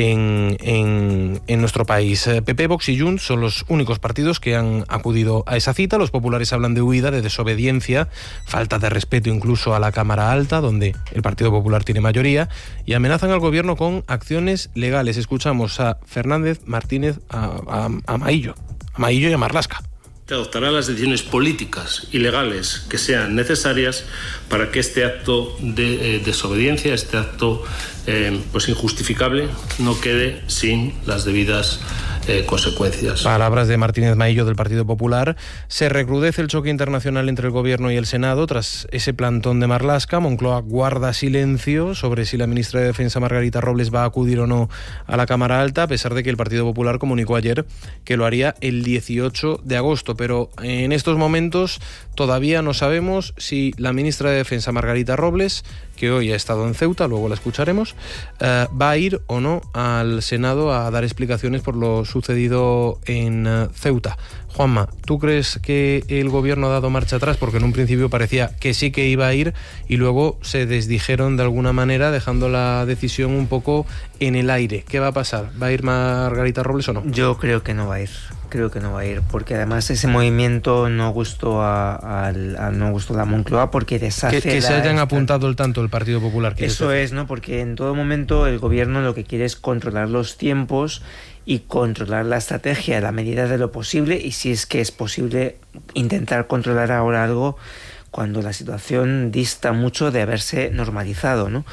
en nuestro país. PP, Vox y Junts son los únicos partidos que han acudido a esa cita. Los populares hablan de huida, de desobediencia, falta de respeto incluso a la Cámara Alta, donde el Partido Popular tiene mayoría, y amenazan al gobierno con acciones legales. Escuchamos a Fernández, Martínez, a Maillo y a Marlaska. Adoptará las decisiones políticas y legales que sean necesarias para que este acto de desobediencia, este acto pues injustificable, no quede sin las debidas consecuencias. Palabras de Martínez Maillo del Partido Popular. Se recrudece el choque internacional entre el Gobierno y el Senado tras ese plantón de Marlaska. Moncloa guarda silencio sobre si la ministra de Defensa Margarita Robles va a acudir o no a la Cámara Alta, a pesar de que el Partido Popular comunicó ayer que lo haría el 18 de agosto. Pero en estos momentos todavía no sabemos si la ministra de Defensa Margarita Robles, que hoy ha estado en Ceuta, luego la escucharemos, va a ir o no al Senado a dar explicaciones por lo sucedido en Ceuta. Juanma, ¿tú crees que el gobierno ha dado marcha atrás? Porque en un principio parecía que sí que iba a ir y luego se desdijeron de alguna manera, dejando la decisión un poco en el aire. ¿Qué va a pasar? ¿Va a ir Margarita Robles o no? Yo creo que no va a ir. Creo que no va a ir, porque además ese movimiento no gustó a la Moncloa, porque deshace... Que se hayan apuntado el tanto el Partido Popular. Eso es, ¿no? Porque en todo momento el gobierno lo que quiere es controlar los tiempos y controlar la estrategia a la medida de lo posible, y si es que es posible intentar controlar ahora algo cuando la situación dista mucho de haberse normalizado, ¿no?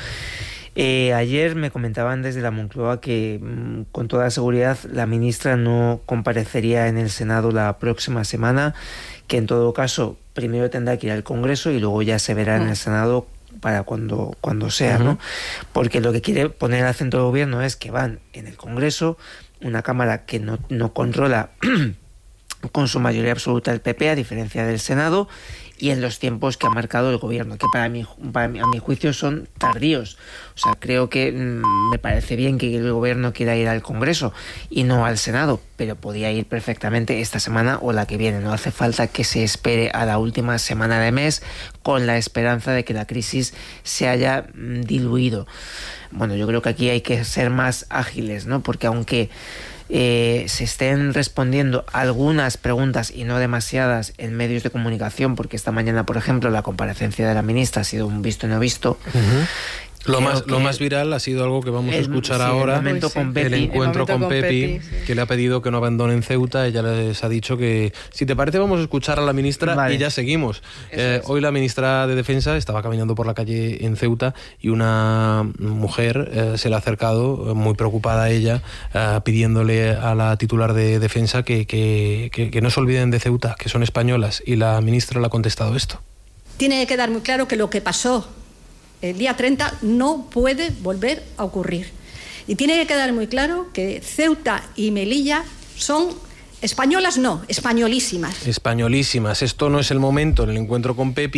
Ayer me comentaban desde la Moncloa que con toda seguridad la ministra no comparecería en el Senado la próxima semana, que en todo caso primero tendrá que ir al Congreso y luego ya se verá en el Senado para cuando sea, ¿no? Porque lo que quiere poner al centro del gobierno es que van en el Congreso, una Cámara que no controla con su mayoría absoluta el PP, a diferencia del Senado, y en los tiempos que ha marcado el gobierno, que a mi juicio son tardíos. O sea, creo que me parece bien que el gobierno quiera ir al Congreso y no al Senado, pero podía ir perfectamente esta semana o la que viene. No hace falta que se espere a la última semana de mes con la esperanza de que la crisis se haya diluido. Bueno, yo creo que aquí hay que ser más ágiles, ¿no? Porque aunque se estén respondiendo algunas preguntas y no demasiadas en medios de comunicación, porque esta mañana, por ejemplo, la comparecencia de la ministra ha sido un visto y no visto. Lo más viral ha sido algo que vamos a escuchar ahora, el encuentro con Pepi, que le ha pedido que no abandonen Ceuta. Ella les ha dicho que, si te parece, vamos a escuchar a la ministra y ya seguimos. Hoy la ministra de Defensa estaba caminando por la calle en Ceuta y una mujer se le ha acercado, muy preocupada ella, pidiéndole a la titular de Defensa que no se olviden de Ceuta, que son españolas, y la ministra le ha contestado esto. Tiene que quedar muy claro que lo que pasó el día 30 no puede volver a ocurrir. Y tiene que quedar muy claro que Ceuta y Melilla son españolas, no, españolísimas. Españolísimas. Esto no es el momento en el encuentro con Pepi,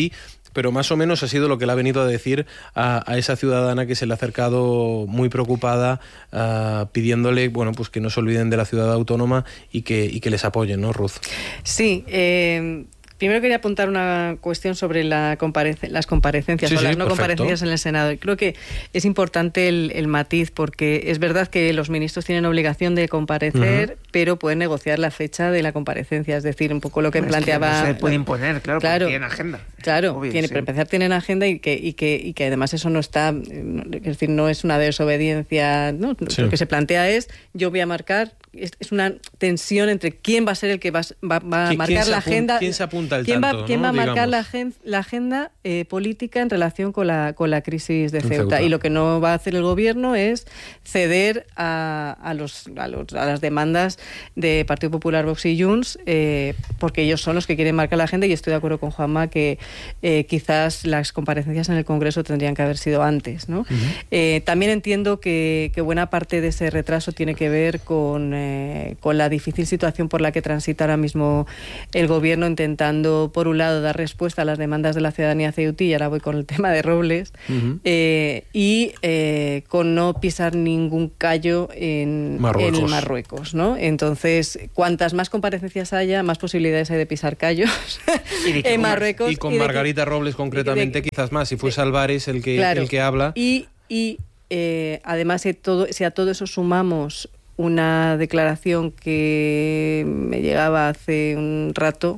pero más o menos ha sido lo que le ha venido a decir a esa ciudadana que se le ha acercado muy preocupada, pidiéndole, bueno, pues que no se olviden de la ciudad autónoma y que les apoyen, ¿no, Ruth? Sí, primero quería apuntar una cuestión sobre las comparecencias o las no comparecencias en el Senado. Creo que es importante el matiz, porque es verdad que los ministros tienen obligación de comparecer, pero pueden negociar la fecha de la comparecencia. Es decir, un poco lo que planteaba... Es que no se puede imponer, claro, porque tienen agenda. Claro, obvio, para empezar tienen agenda y que además eso no está... Es decir, no es una desobediencia, ¿no? Lo que se plantea es, yo voy a marcar... Es una tensión entre quién va a ser el que va a marcar la agenda. ¿Quién se apunta al ¿Quién tanto? ¿Quién va a marcar la agenda política en relación con la crisis de Ceuta? Y lo que no va a hacer el gobierno es ceder a las demandas de Partido Popular, Vox y Junts, porque ellos son los que quieren marcar la agenda, y estoy de acuerdo con Juanma que quizás las comparecencias en el Congreso tendrían que haber sido antes, ¿no? También entiendo que buena parte de ese retraso tiene que ver con la difícil situación por la que transita ahora mismo el gobierno, intentando, por un lado, dar respuesta a las demandas de la ciudadanía ceutí, y ahora voy con el tema de Robles, y con no pisar ningún callo en Marruecos, ¿no? Entonces, cuantas más comparecencias haya, más posibilidades hay de pisar callos en Marruecos. Y con Margarita Robles concretamente, quizás más, si fuese Álvarez el que habla. Y además, si a todo eso sumamos una declaración que me llegaba hace un rato,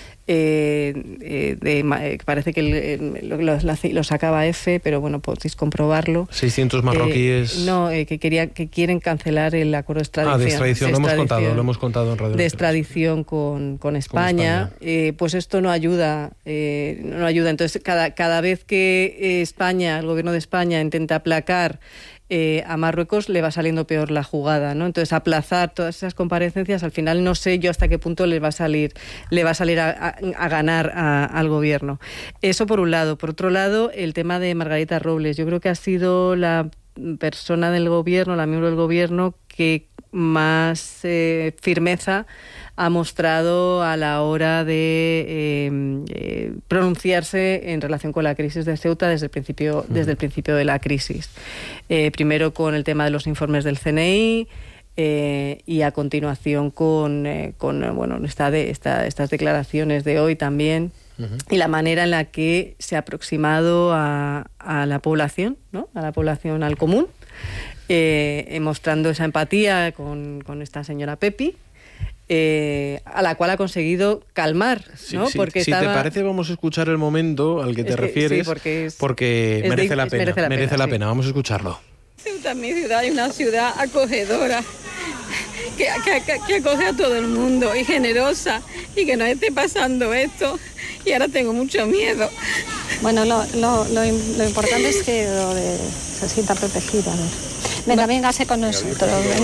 parece que lo sacaba F, pero bueno, podéis comprobarlo. 600 marroquíes. Que quieren cancelar el acuerdo de extradición. De extradición, lo hemos contado en Radio. De extradición con España. Pues esto no ayuda. Entonces, cada vez que el gobierno de España intenta aplacar a Marruecos, le va saliendo peor la jugada, ¿no? Entonces, aplazar todas esas comparecencias, al final no sé yo hasta qué punto le va a salir a ganar al gobierno. Eso por un lado. Por otro lado, el tema de Margarita Robles. Yo creo que ha sido la persona del gobierno, la miembro del gobierno que más firmeza ha mostrado a la hora de pronunciarse en relación con la crisis de Ceuta desde el principio de la crisis. Primero con el tema de los informes del CNI, y a continuación con estas declaraciones de hoy también, y la manera en la que se ha aproximado a la población, ¿no? A la población, al común, mostrando esa empatía con esta señora Pepi, a la cual ha conseguido calmar, ¿no? Sí, porque si te parece, vamos a escuchar el momento al que te refieres, porque merece la pena. Vamos a escucharlo. Ceuta es mi ciudad, y una ciudad acogedora, que acoge a todo el mundo, y generosa, y que no esté pasando esto, y ahora tengo mucho miedo. Bueno, lo importante es que se sienta protegida. Véngase con nosotros,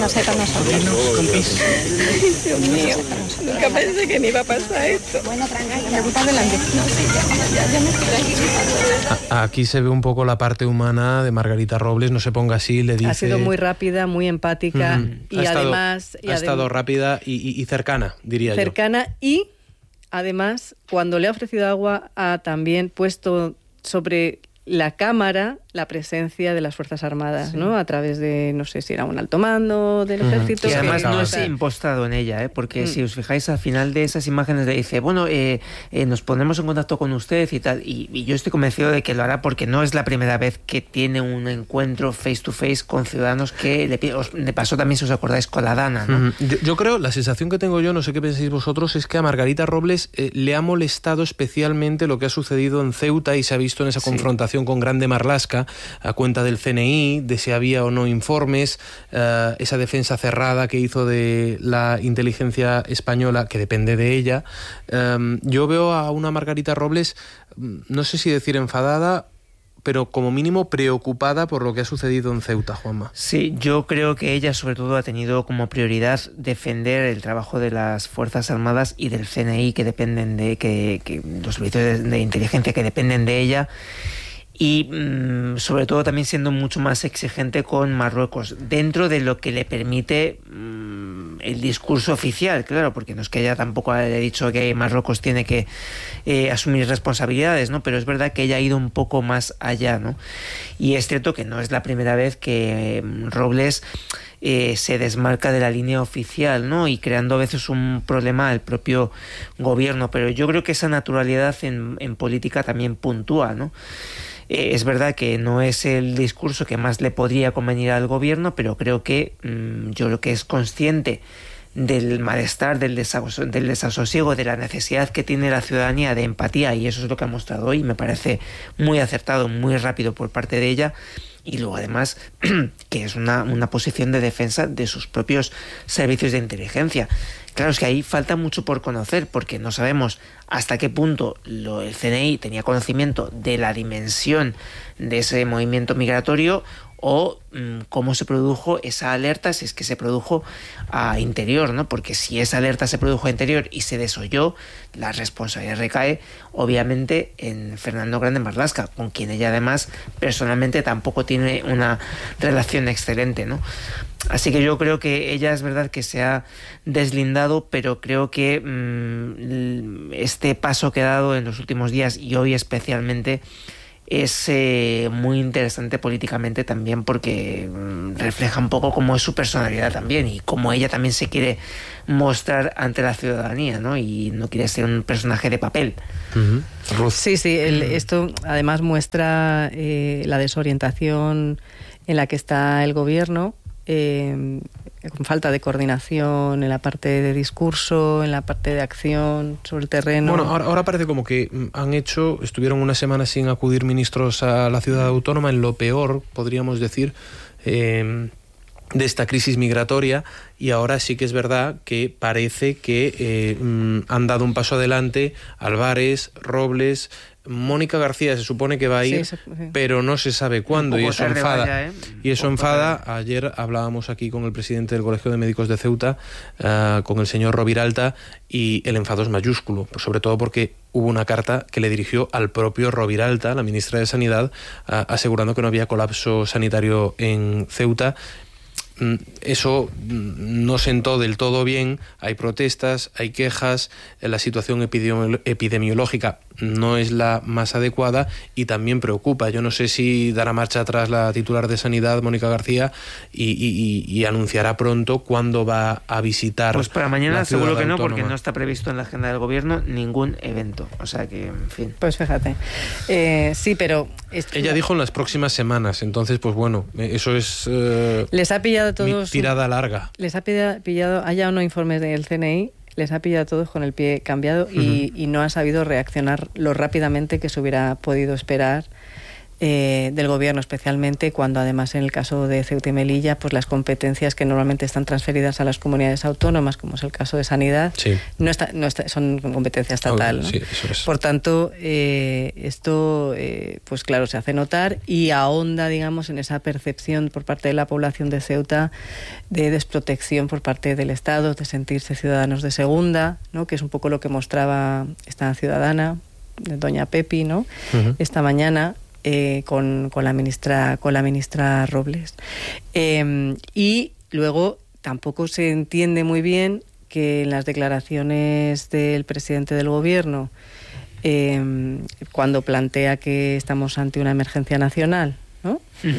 Dios mío, nunca pensé que me iba a pasar esto. Bueno, tranquila. Adelante. No, sí, ya me estoy tranquilizando. Aquí se ve un poco la parte humana de Margarita Robles, no se ponga así, le dice... Ha sido muy rápida, muy empática, y además... Ha estado rápida y cercana, diría yo. Cercana, y además, cuando le ha ofrecido agua, ha también puesto sobre la cámara la presencia de las Fuerzas Armadas, ¿no? A través de, no sé si era un alto mando del ejército. Y además no es impostado en ella, porque si os fijáis al final de esas imágenes le dice, bueno, nos ponemos en contacto con usted y tal, y yo estoy convencido de que lo hará, porque no es la primera vez que tiene un encuentro face to face con ciudadanos, que le pasó también, si os acordáis, con la Dana, ¿no? Yo creo, la sensación que tengo yo, no sé qué pensáis vosotros, es que a Margarita Robles le ha molestado especialmente lo que ha sucedido en Ceuta, y se ha visto en esa confrontación con Grande Marlaska, a cuenta del CNI, de si había o no informes, esa defensa cerrada que hizo de la inteligencia española, que depende de ella. Yo veo a una Margarita Robles, no sé si decir enfadada, pero como mínimo preocupada por lo que ha sucedido en Ceuta, Juanma. Sí, yo creo que ella sobre todo ha tenido como prioridad defender el trabajo de las Fuerzas Armadas y del CNI, que dependen de que los servicios de inteligencia que dependen de ella. y sobre todo también siendo mucho más exigente con Marruecos, dentro de lo que le permite el discurso oficial, claro, porque no es que ella tampoco haya dicho que Marruecos tiene que asumir responsabilidades, ¿no? Pero es verdad que ella ha ido un poco más allá, ¿no? Y es cierto que no es la primera vez que Robles se desmarca de la línea oficial, ¿no? Y creando a veces un problema al propio gobierno, pero yo creo que esa naturalidad en política también puntúa, ¿no? Es verdad que no es el discurso que más le podría convenir al gobierno, pero creo que yo creo que es consciente del malestar, del desasosiego, de la necesidad que tiene la ciudadanía de empatía, y eso es lo que ha mostrado hoy. Me parece muy acertado, muy rápido por parte de ella, y luego además que es una posición de defensa de sus propios servicios de inteligencia. Claro, es que ahí falta mucho por conocer, porque no sabemos hasta qué punto el CNI tenía conocimiento de la dimensión de ese movimiento migratorio, o cómo se produjo esa alerta, si es que se produjo a interior, ¿no? Porque si esa alerta se produjo a interior y se desoyó, la responsabilidad recae obviamente en Fernando Grande Marlaska, con quien ella además personalmente tampoco tiene una relación excelente, ¿no? Así que yo creo que ella es verdad que se ha deslindado, pero creo que este paso que ha dado en los últimos días, y hoy especialmente, es muy interesante políticamente también, porque refleja un poco cómo es su personalidad también, y cómo ella también se quiere mostrar ante la ciudadanía, ¿no? Y no quiere ser un personaje de papel. Sí, esto además muestra la desorientación en la que está el gobierno, con falta de coordinación en la parte de discurso, en la parte de acción sobre el terreno. Bueno, ahora parece como que estuvieron una semana sin acudir ministros a la ciudad autónoma, en lo peor, podríamos decir, de esta crisis migratoria, y ahora sí que es verdad que parece que han dado un paso adelante Álvarez, Robles, Mónica García se supone que va a ir, pero no se sabe cuándo, y eso enfada. Vaya, y eso enfada. Ayer hablábamos aquí con el presidente del Colegio de Médicos de Ceuta, con el señor Roviralta, y el enfado es mayúsculo, sobre todo porque hubo una carta que le dirigió al propio Roviralta, la ministra de Sanidad, asegurando que no había colapso sanitario en Ceuta. Eso no sentó del todo bien. Hay protestas, hay quejas, la situación epidemiológica no es la más adecuada y también preocupa. Yo no sé si dará marcha atrás la titular de Sanidad, Mónica García, y anunciará pronto cuándo va a visitar. Pues para mañana seguro que no, autónoma. porque no está previsto en la agenda del gobierno ningún evento. O sea que, en fin. Pues fíjate. Sí, pero... Ella dijo en las próximas semanas, entonces, pues bueno, eso es... les ha pillado a todos... tirada larga. Les ha pillado, haya o no informes del CNI, les ha pillado a todos con el pie cambiado y no han sabido reaccionar lo rápidamente que se hubiera podido esperar del gobierno, especialmente cuando además en el caso de Ceuta y Melilla, pues las competencias que normalmente están transferidas a las comunidades autónomas, como es el caso de Sanidad, son competencia estatal, ¿no? Sí, eso es. Por tanto, esto pues claro, se hace notar y ahonda, digamos, en esa percepción por parte de la población de Ceuta de desprotección por parte del Estado, de sentirse ciudadanos de segunda, ¿no? Que es un poco lo que mostraba esta ciudadana, doña Pepi, ¿no? Esta mañana, con la ministra Robles. Y luego tampoco se entiende muy bien que en las declaraciones del presidente del gobierno, cuando plantea que estamos ante una emergencia nacional, ¿no?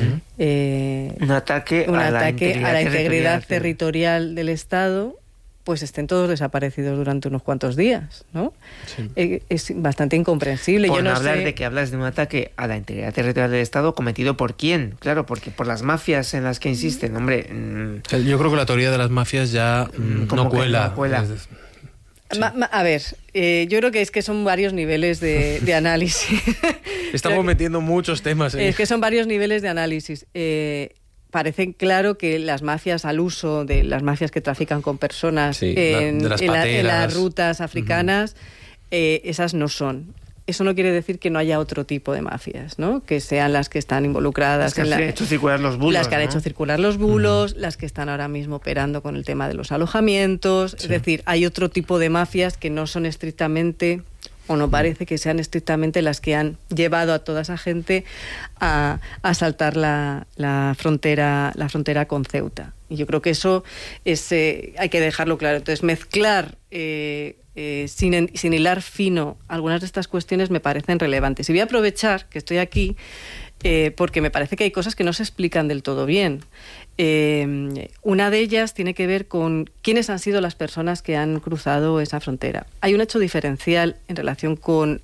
Un ataque a la integridad territorial del Estado, pues estén todos desaparecidos durante unos cuantos días, ¿no? Sí. Es bastante incomprensible. Por no hablar de que hablas de un ataque a la integridad territorial del Estado, ¿cometido por quién? Claro, porque por las mafias en las que insisten, hombre. Yo creo que la teoría de las mafias ya no cuela. No cuela. Sí. A ver, yo creo que es que son varios niveles de análisis. Estamos metiendo muchos temas. Es que son varios niveles de análisis. Parece claro que las mafias, al uso de las mafias que trafican con personas en las rutas africanas, esas no son. Eso no quiere decir que no haya otro tipo de mafias, ¿no? Que sean las que están involucradas las que han hecho circular los bulos, las que han hecho circular los bulos, las que están ahora mismo operando con el tema de los alojamientos. Sí. Es decir, hay otro tipo de mafias que no son estrictamente o no parece que sean estrictamente las que han llevado a toda esa gente a saltar la frontera con Ceuta. Y yo creo que eso hay que dejarlo claro. Entonces, mezclar sin hilar fino algunas de estas cuestiones me parecen relevantes. Y voy a aprovechar que estoy aquí porque me parece que hay cosas que no se explican del todo bien. Una de ellas tiene que ver con quiénes han sido las personas que han cruzado esa frontera. Hay un hecho diferencial en relación con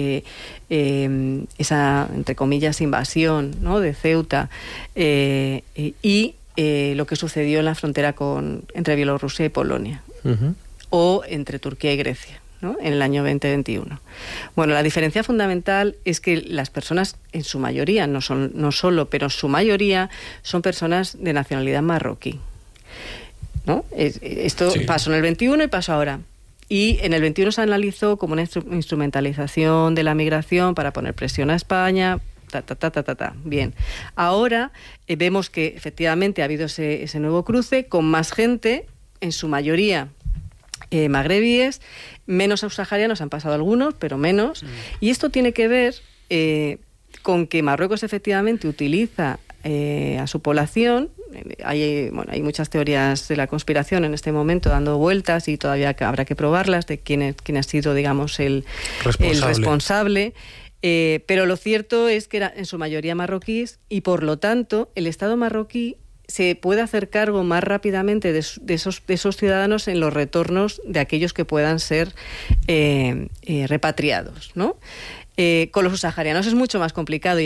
esa, entre comillas, invasión, ¿no?, de Ceuta y lo que sucedió en la frontera entre Bielorrusia y Polonia, o entre Turquía y Grecia, ¿no?, en el año 2021. Bueno, la diferencia fundamental es que las personas, en su mayoría, no solo, pero en su mayoría, son personas de nacionalidad marroquí, ¿no? Esto pasó en el 21 y pasó ahora. Y en el 21 se analizó como una instrumentalización de la migración para poner presión a España. Bien, ahora vemos que efectivamente ha habido ese nuevo cruce con más gente, en su mayoría magrebíes, menos subsaharianos, han pasado algunos, pero menos. Y esto tiene que ver con que Marruecos efectivamente utiliza a su población. Hay muchas teorías de la conspiración en este momento dando vueltas y todavía habrá que probarlas de quién ha sido, digamos, el responsable. Pero lo cierto es que eran en su mayoría marroquíes y, por lo tanto, el Estado marroquí se puede hacer cargo más rápidamente de esos ciudadanos en los retornos de aquellos que puedan ser repatriados, ¿no? Con los subsaharianos es mucho más complicado.